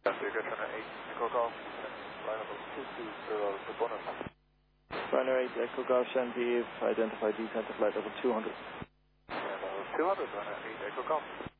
Vegas Runner 8 Echo Golf, line level 220 to bonus. Runner 8 Echo Golf Shantive, identify descent to flight level 200. Level 200, Runner 8 Echo Golf.